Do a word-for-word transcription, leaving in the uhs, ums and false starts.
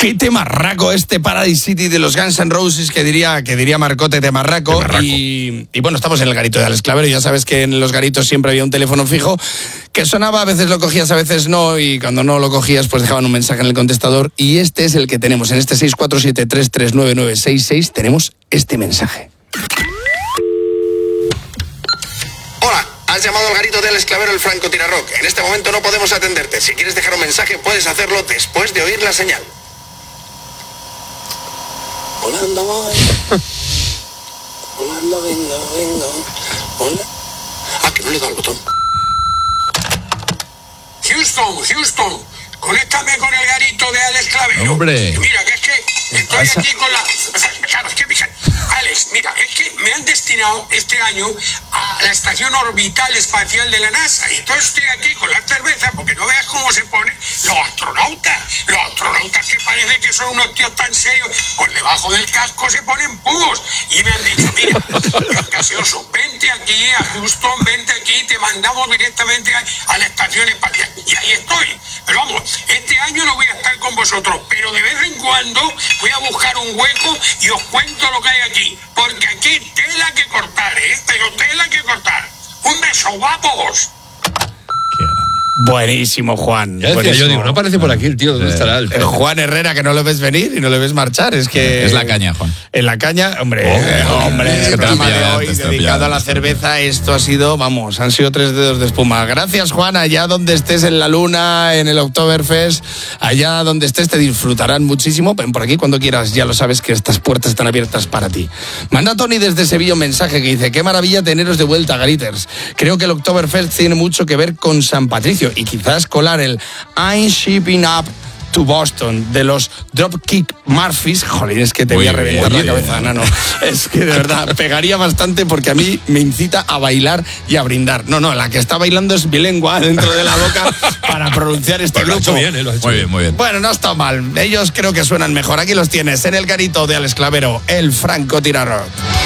Qué temarraco este Paradise City de los Guns N' Roses, que diría, que diría Marcote, temarraco. temarraco. Y, y bueno, estamos en el garito de Alex Clavero. Ya sabes que en los garitos siempre había un teléfono fijo que sonaba, a veces lo cogías, a veces no, y cuando no lo cogías pues dejaban un mensaje en el contestador, y este es el que tenemos. En este seis cuatro siete, tres tres nueve nueve seis seis tenemos este mensaje. Hola, has llamado al garito de Alex Clavero, el francotirador. En este momento no podemos atenderte. Si quieres dejar un mensaje puedes hacerlo después de oír la señal. Volando voy, volando vengo, vengo, hola. Ah, que no le da al botón. Houston, Houston, conéctame con el garito de Alex Clavero. Hombre. Mira, que es que estoy aquí con la... Claro, es que, Alex, mira, es que me han destinado este año a la estación orbital espacial de la NASA, y entonces estoy aquí con la cerveza porque no veas cómo se ponen los astronautas. Los astronautas que parece que son unos tíos tan serios, pues debajo del casco se ponen púos. Y me han dicho, mira, gaseoso, vente aquí a Houston, vente aquí, te mandamos directamente a, a la estación espacial. Y ahí estoy. Pero vamos, este año no voy a estar con vosotros, pero de vez en cuando voy a buscar un hueco y os cuento lo que hay aquí. Porque aquí tela que cortar, ¿eh? Pero tela que cortar. Un beso, guapos. Buenísimo, Juan. Ya decía, buenísimo. yo digo, no aparece por aquí el tío, ¿dónde eh, estará el eh, Juan Herrera, que no lo ves venir y no lo ves marchar, es que... Es la caña, Juan. En la caña, hombre, oh, eh, hombre, es el que programa de pillado, hoy te dedicado pillado, a la cerveza, esto ha sido, vamos, han sido tres dedos de espuma. Gracias, Juan, allá donde estés en la luna, en el Oktoberfest, allá donde estés te disfrutarán muchísimo. Ven por aquí cuando quieras, ya lo sabes que estas puertas están abiertas para ti. Manda Tony desde Sevilla un mensaje que dice: qué maravilla teneros de vuelta, Gariters. Creo que el Oktoberfest tiene mucho que ver con San Patricio y quizás colar el I'm shipping up to Boston de los Dropkick Murphys. Joder, es que te voy a reventar la cabeza, nano. Es que de verdad pegaría bastante porque a mí me incita a bailar y a brindar. No, no, la que está bailando es mi lengua dentro de la boca para pronunciar este pues grupo. Lo ha hecho bien, ¿eh? Lo ha hecho muy bien, muy bien. Bueno, no está mal. Ellos creo que suenan mejor. Aquí los tienes en el garito de Alex Clavero, el francotirador.